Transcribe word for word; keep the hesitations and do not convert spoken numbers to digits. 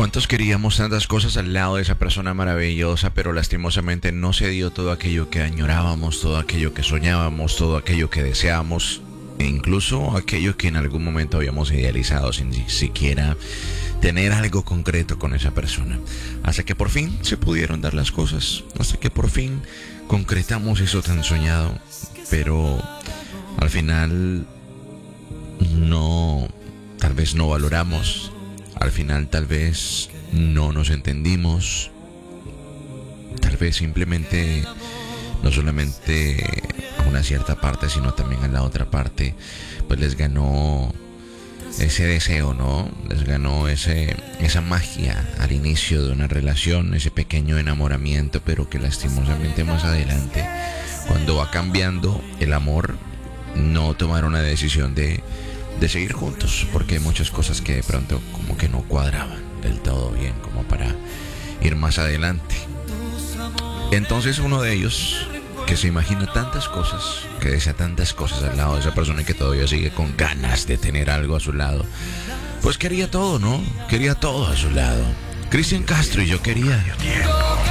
¿Cuántos queríamos tantas cosas al lado de esa persona maravillosa, pero lastimosamente no se dio todo aquello que añorábamos, todo aquello que soñábamos, todo aquello que deseábamos, e incluso aquello que en algún momento habíamos idealizado sin ni siquiera tener algo concreto con esa persona? Hasta que por fin se pudieron dar las cosas, hasta que por fin concretamos eso tan soñado, pero al final no, tal vez no valoramos. Al final tal vez no nos entendimos. Tal vez simplemente, no solamente a una cierta parte, sino también a la otra parte, pues les ganó ese deseo, ¿no? Les ganó ese, esa magia al inicio de una relación, ese pequeño enamoramiento, pero que lastimosamente más adelante, cuando va cambiando el amor, no tomaron la decisión de de seguir juntos, porque hay muchas cosas que de pronto como que no cuadraban del todo bien como para ir más adelante. Entonces uno de ellos, que se imagina tantas cosas, que desea tantas cosas al lado de esa persona y que todavía sigue con ganas de tener algo a su lado, pues quería todo, ¿no? Quería todo a su lado. Cristian Castro y Yo Quería.